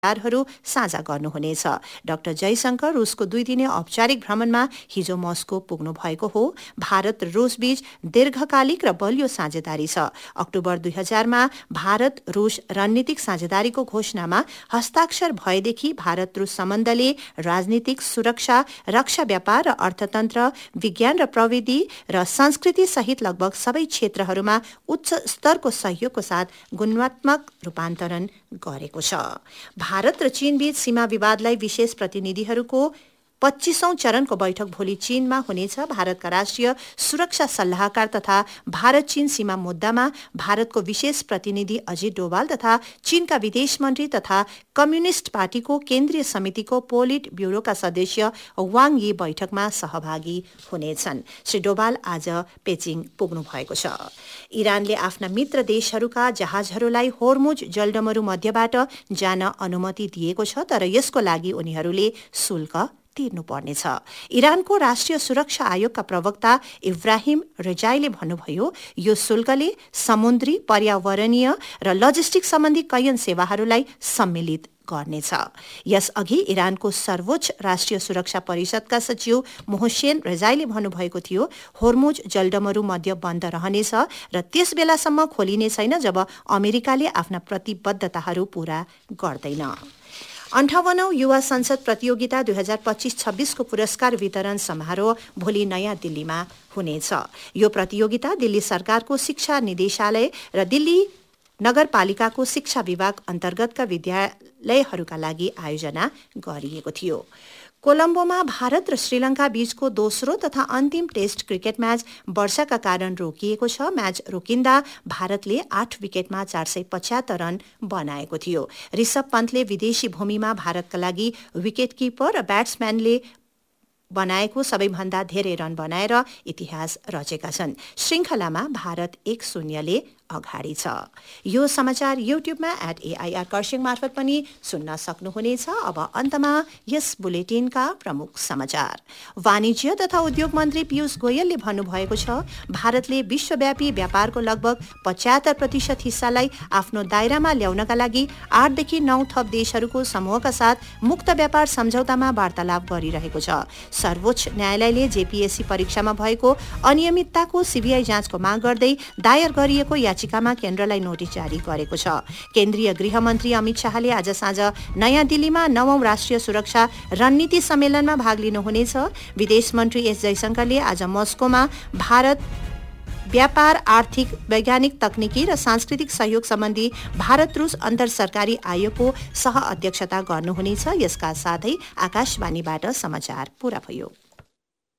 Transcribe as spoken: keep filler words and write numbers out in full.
विचारहरू साझा गर्नुहुनेछ। डाक्टर जयशंकर रुसको दुई दिने औपचारिक भ्रमणमा हिजो मस्को पुग्नु भएको हो। भारत र रुस बीच दीर्घकालिक र बलियो साझेदारी छ। अक्टोबर दुई हजारमा भारत रुस रणनीतिक साझेदारीको घोषणामा हस्ताक्षर भएदेखि भारत रुस सम्बन्धले राजनीतिक, सुरक्षा, रक्षा, व्यापार र अर्थतन्त्र, विज्ञान र प्रविधि र संस्कृति सहित लगभग सबै क्षेत्रहरूमा उच्च स्तरको सहयोगको साथ गुणात्मक रूपान्तरण गरेको छ। भारत र चीन बीच सीमा विवादलाई विशेष प्रतिनिधिहरूको पच्चीसौं चरणको बैठक भोलि चीनमा हुनेछ। भारतका राष्ट्रिय सुरक्षा सल्लाहकार तथा भारत चीन सीमा मुद्दामा भारतको विशेष प्रतिनिधि अजित डोभाल तथा चीनका विदेश मन्त्री तथा कम्युनिस्ट पार्टीको केन्द्रीय समितिको पोलिट ब्युरोका सदस्य वाङ यी बैठकमा सहभागी हुनेछन्। श्री डोभाल आज पेचिङ पुग्नु भएको छ। इरानले आफ्ना मित्र देशहरूका जहाजहरूलाई होर्मुज जलडमरू मध्यबाट जान अनुमति दिएको छ, तर यसको लागि उनीहरूले शुल्क तिर्नुपर्नेछ। इरानको राष्ट्रिय सुरक्षा आयोगका प्रवक्ता इब्राहिम रजाईले भन्नुभयो, यो शुल्कले समुद्री, पर्यावरणीय र लजिस्टिक सम्बन्धी कैयन सेवाहरूलाई सम्मिलित गर्नेछ। यसअघि इरानको सर्वोच्च राष्ट्रिय सुरक्षा परिषदका सचिव मोहसेन रजाईले भन्नुभएको थियो, होर्मुज जलडमरू मध्य बन्द रहनेछ र त्यस बेलासम्म खोलिने छैन जब अमेरिकाले आफ्ना प्रतिबद्धताहरू पूरा गर्दैन। अन्ठावनौं युवा संसद प्रतियोगिता दुई हजार पच्चीस छब्बीसको पुरस्कार वितरण समारोह भोलि नयाँ दिल्लीमा हुनेछ। यो प्रतियोगिता दिल्ली सरकारको शिक्षा निदेशालय र दिल्ली नगरपालिकाको शिक्षा विभाग अन्तर्गतका विद्यालयहरूका लागि आयोजना गरिएको थियो। कोलम्बोमा भारत र श्रीलङ्का बीचको दोस्रो तथा अन्तिम टेस्ट क्रिकेट म्याच वर्षाका कारण रोकिएको छ। म्याच रोकिँदा भारतले आठ विकेटमा चार सय पचहत्तर रन बनाएको थियो। ऋषभ पन्तले विदेशी भूमिमा भारतका लागि विकेट किपर र ब्याट्सम्यानले बनाएको सबैभन्दा धेरै रन बनाएर इतिहास रचेका छन्। श्रृङ्खलामा भारत एक शून्यले अगाडि छ। यो समाचार युट्युबमा एट एआइआर खरसाङ मार्फत पनि सुन्न सक्नुहुनेछ। अब अन्तमा यस बुलेटिनका प्रमुख समाचार। वाणिज्य तथा उद्योग मन्त्री पीयूष गोयलले भन्नुभएको छ, भारतले विश्वव्यापी व्यापारको लगभग पचहत्तर प्रतिशत हिस्सालाई आफ्नो दायरामा ल्याउनका लागि आठदेखि नौ थप देशहरूको समूहका साथ मुक्त व्यापार सम्झौतामा वार्तालाप गरिरहेको छ। सर्वोच्च न्यायालयले जेपीएससी परीक्षामा भएको अनियमितताको सीबीआई जाँचको माग गर्दै दायर गरिएको याचिकामा केन्द्रलाई नोटिस जारी गरेको छ। केन्द्रीय गृहमन्त्री अमित शाहले आज साँझ नयाँ दिल्लीमा नवौं राष्ट्रिय सुरक्षा रणनीति सम्मेलनमा भाग लिनुहुनेछ। विदेश मन्त्री एस जयशंकरले आज मस्कोमा भारत व्यापार, आर्थिक, वैज्ञानिक, तकनिकी र सांस्कृतिक सहयोग सम्बन्धी भारत रुस अन्तर सरकारी आयोगको सह अध्यक्षता गर्नुहुनेछ। यसका साथै आकाशवाणीबाट समाचार पूरा भयो।